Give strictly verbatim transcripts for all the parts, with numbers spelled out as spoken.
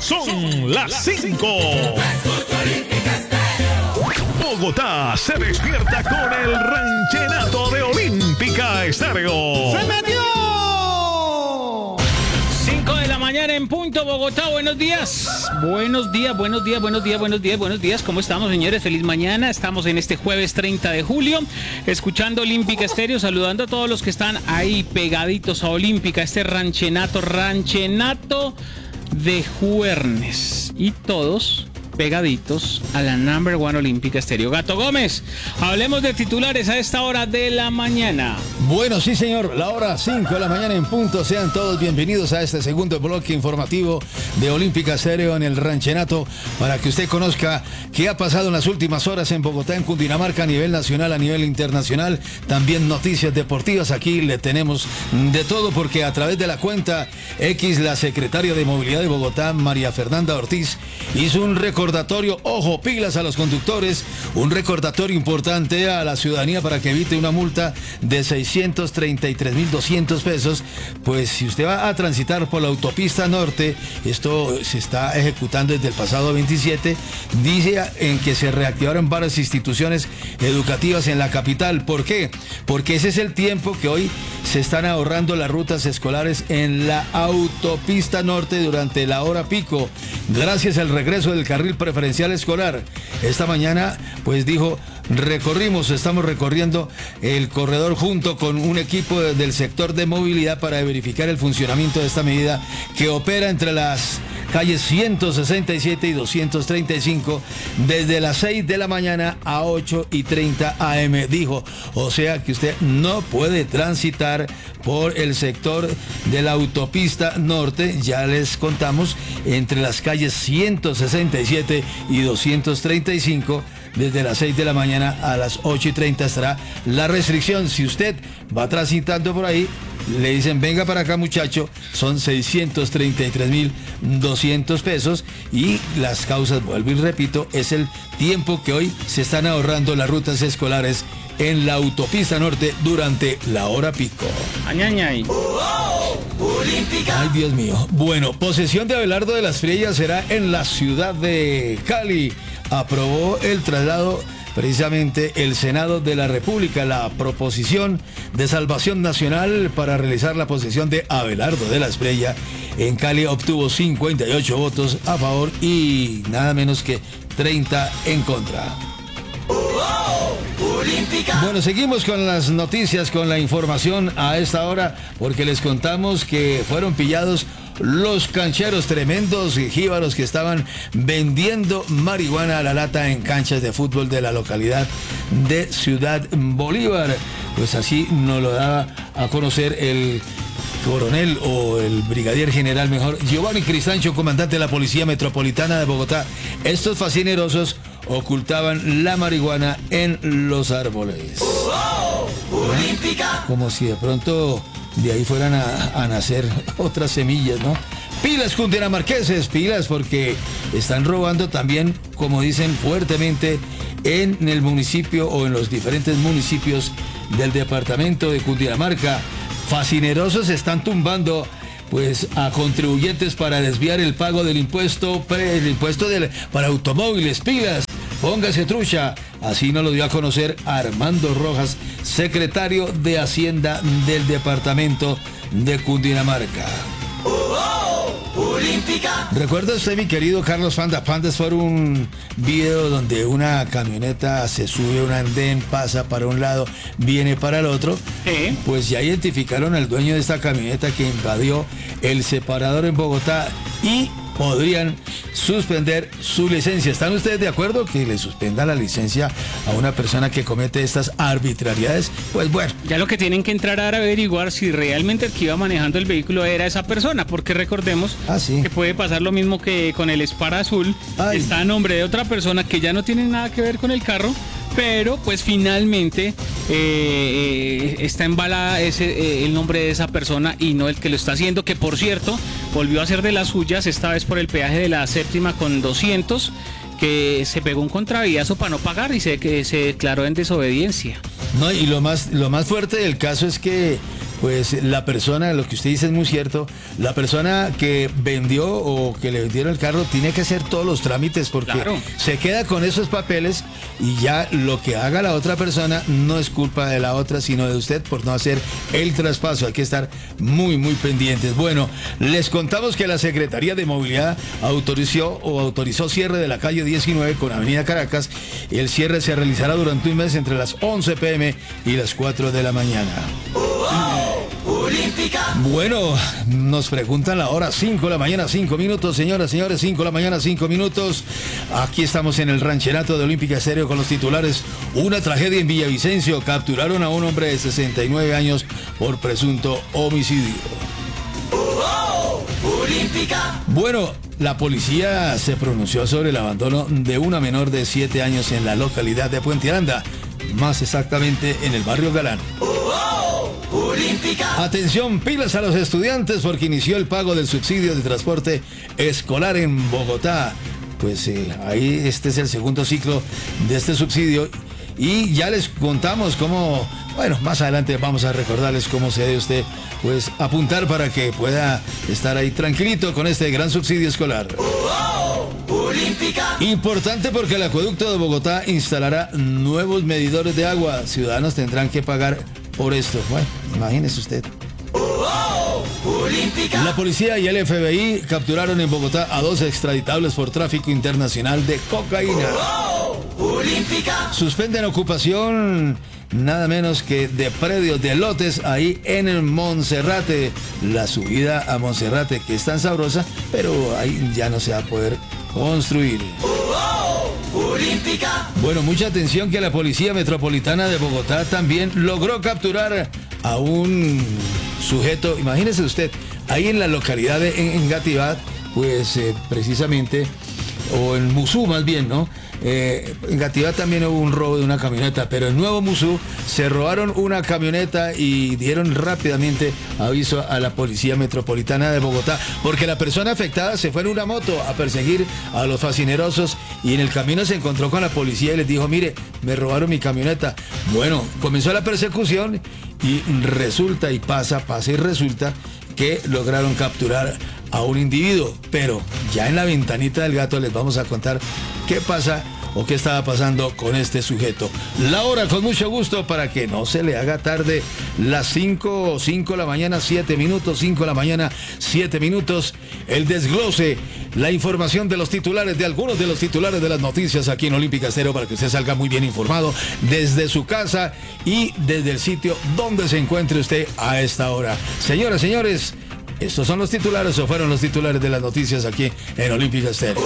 Son las cinco. Bogotá se despierta con el ranchenato de Olímpica Estéreo. ¡Se metió! cinco de la mañana en punto, Bogotá. Buenos días. Buenos días, buenos días, buenos días, buenos días, buenos días. ¿Cómo estamos, señores? Feliz mañana. Estamos en este jueves treinta de julio, escuchando Olímpica Estéreo, saludando a todos los que están ahí pegaditos a Olímpica, este ranchenato, ranchenato de jueves. Y todos pegaditos a la number one Olímpica Estéreo. Gato Gómez, hablemos de titulares a esta hora de la mañana. Bueno, sí, señor, la hora cinco de la mañana en punto. Sean todos bienvenidos a este segundo bloque informativo de Olímpica Estéreo en el ranchenato, para que usted conozca qué ha pasado en las últimas horas en Bogotá, en Cundinamarca, a nivel nacional, a nivel internacional. También noticias deportivas. Aquí le tenemos de todo, porque a través de la cuenta X, la secretaria de Movilidad de Bogotá, María Fernanda Ortiz, hizo un recordatorio, ojo, pilas a los conductores, un recordatorio importante a la ciudadanía para que evite una multa de seiscientos treinta y tres mil doscientos pesos. Pues si usted va a transitar por la autopista norte, esto se está ejecutando desde el pasado veintisiete, dice en que se reactivaron varias instituciones educativas en la capital. ¿Por qué? Porque ese es el tiempo que hoy se están ahorrando las rutas escolares en la autopista norte durante la hora pico, gracias al regreso del carril preferencial escolar. Esta mañana, pues dijo, recorrimos, estamos recorriendo el corredor junto con un equipo del sector de movilidad para verificar el funcionamiento de esta medida, que opera entre las calles ciento sesenta y siete y doscientos treinta y cinco desde las seis de la mañana a ocho y treinta a eme, dijo. O sea que usted no puede transitar por el sector de la autopista norte, ya les contamos, entre las calles ciento sesenta y siete y doscientos treinta y cinco. Desde las seis de la mañana a las ocho y treinta estará la restricción. Si usted va transitando por ahí, le dicen, venga para acá, muchacho, son seiscientos treinta y tres mil doscientos pesos, y las causas, vuelvo y repito, es el tiempo que hoy se están ahorrando las rutas escolares en la autopista norte durante la hora pico. Añañay. Ay, Dios mío. Bueno, posesión de Abelardo de las Friellas será en la ciudad de Cali. Aprobó el traslado precisamente el Senado de la República, la proposición de salvación nacional para realizar la posesión de Abelardo de las Friellas en Cali. Obtuvo cincuenta y ocho votos a favor y nada menos que treinta en contra. Bueno, seguimos con las noticias, con la información a esta hora, porque les contamos que fueron pillados los cancheros, tremendos jíbaros que estaban vendiendo marihuana a la lata en canchas de fútbol de la localidad de Ciudad Bolívar. Pues así nos lo daba a conocer el coronel, o el brigadier general mejor, Giovanni Cristancho, comandante de la Policía Metropolitana de Bogotá. Estos fascinerosos ocultaban la marihuana en los árboles. Como si de pronto de ahí fueran a, a nacer otras semillas, ¿no? Pilas, cundinamarqueses, pilas, porque están robando también, como dicen, fuertemente en el municipio o en los diferentes municipios del departamento de Cundinamarca. Fascinerosos están tumbando pues a contribuyentes para desviar el pago del impuesto, pre, el impuesto del, para automóviles. Pilas, póngase trucha. Así nos lo dio a conocer Armando Rojas, secretario de Hacienda del departamento de Cundinamarca. ¿Recuerda usted, mi querido Carlos Panda? Pandas fue un video donde una camioneta se sube a un andén, pasa para un lado, viene para el otro. ¿Eh? Pues ya identificaron al dueño de esta camioneta que invadió el separador en Bogotá y podrían suspender su licencia. ¿Están ustedes de acuerdo que le suspendan la licencia a una persona que comete estas arbitrariedades? Pues bueno. Ya lo que tienen que entrar a averiguar si realmente el que iba manejando el vehículo era esa persona, porque recordemos ah, ¿sí? que puede pasar lo mismo que con el Spara azul. Ay. Está a nombre de otra persona que ya no tiene nada que ver con el carro, pero pues finalmente eh, eh, está embalada ese, eh, el nombre de esa persona y no el que lo está haciendo, que por cierto volvió a hacer de las suyas, esta vez por el peaje de la séptima con doscientos, que se pegó un contraviazo para no pagar y se, que se declaró en desobediencia. No, y lo más, lo más fuerte del caso es que pues la persona, lo que usted dice es muy cierto, la persona que vendió o que le vendieron el carro tiene que hacer todos los trámites porque Claro. se queda con esos papeles y ya lo que haga la otra persona no es culpa de la otra, sino de usted por no hacer el traspaso. Hay que estar muy, muy pendientes. Bueno, les contamos que la Secretaría de Movilidad autorizó o autorizó cierre de la calle diecinueve con Avenida Caracas. El cierre se realizará durante un mes entre las once pe eme y las cuatro de la mañana. Bueno, nos preguntan la hora, cinco de la mañana, cinco minutos, señoras, señores, cinco de la mañana, cinco minutos. Aquí estamos en el rancherato de Olímpica Estéreo con los titulares. Una tragedia en Villavicencio. Capturaron a un hombre de sesenta y nueve años por presunto homicidio. Bueno, la policía se pronunció sobre el abandono de una menor de siete años en la localidad de Puente Aranda, más exactamente en el barrio Galán. Atención, pilas a los estudiantes porque inició el pago del subsidio de transporte escolar en Bogotá. Pues eh, ahí este es el segundo ciclo de este subsidio y ya les contamos cómo, bueno, más adelante vamos a recordarles cómo se debe usted pues apuntar para que pueda estar ahí tranquilito con este gran subsidio escolar. Importante porque el acueducto de Bogotá instalará nuevos medidores de agua. Ciudadanos tendrán que pagar por esto. Bueno, imagínese usted. La policía y el efe be i capturaron en Bogotá a dos extraditables por tráfico internacional de cocaína. Suspenden ocupación nada menos que de predios de lotes ahí en el Monserrate. La subida a Monserrate que es tan sabrosa, pero ahí ya no se va a poder construir. Bueno, mucha atención que la Policía Metropolitana de Bogotá también logró capturar a un sujeto, imagínese usted, ahí en la localidad de Engativá, pues eh, precisamente, o en Musú más bien, ¿no? Eh, en Engativá también hubo un robo de una camioneta, pero en Nuevo Musú se robaron una camioneta y dieron rápidamente aviso a la Policía Metropolitana de Bogotá, porque la persona afectada se fue en una moto a perseguir a los fascinerosos y en el camino se encontró con la policía y les dijo, mire, me robaron mi camioneta. Bueno, comenzó la persecución y resulta y pasa, pasa y resulta que lograron capturar a un individuo, pero ya en la ventanita del gato les vamos a contar qué pasa o qué estaba pasando con este sujeto. La hora con mucho gusto para que no se le haga tarde, las cinco, cinco de la mañana, siete minutos, cinco de la mañana, siete minutos, el desglose, la información de los titulares, de algunos de los titulares de las noticias aquí en Olímpica Estéreo para que usted salga muy bien informado desde su casa y desde el sitio donde se encuentre usted a esta hora. Señoras, señores, estos son los titulares o fueron los titulares de las noticias aquí en Olímpica Estéreo.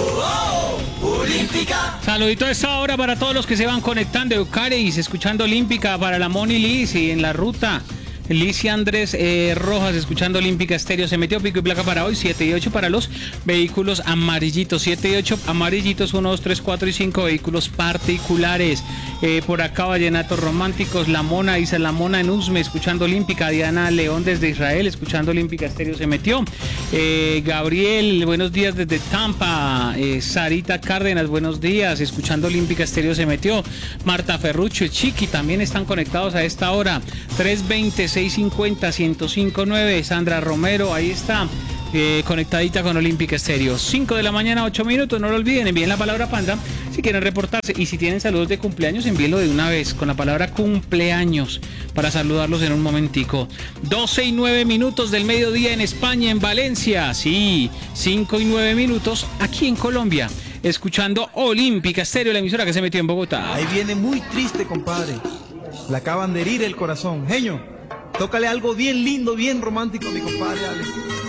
Saludito a esta hora para todos los que se van conectando. Eucaris, escuchando Olímpica para la Moni Liz y en la ruta. Licia Andrés eh, Rojas, escuchando Olímpica Estéreo. Se metió pico y placa para hoy, siete y ocho para los vehículos amarillitos. siete y ocho amarillitos, uno, dos, tres, cuatro y cinco vehículos particulares. Eh, por acá, Vallenatos Románticos, La Mona, dice La Mona en Usme, escuchando Olímpica. Diana León desde Israel, escuchando Olímpica Estéreo, se metió. Eh, Gabriel, buenos días desde Tampa. Eh, Sarita Cárdenas, buenos días, escuchando Olímpica Estéreo, se metió. Marta Ferrucho y Chiqui también están conectados a esta hora. tres veinte, seiscientos cincuenta, ciento cinco punto nueve. Sandra Romero, ahí está. Eh, conectadita con Olímpica Estéreo. cinco de la mañana, ocho minutos. No lo olviden, envíen la palabra panda si quieren reportarse. Y si tienen saludos de cumpleaños, envíenlo de una vez con la palabra cumpleaños para saludarlos en un momentico. doce y nueve minutos del mediodía en España, en Valencia. Sí, cinco y nueve minutos aquí en Colombia. Escuchando Olímpica Estéreo, la emisora que se metió en Bogotá. Ahí viene muy triste, compadre. Le acaban de herir el corazón. Genio, tócale algo bien lindo, bien romántico a mi compadre Alex.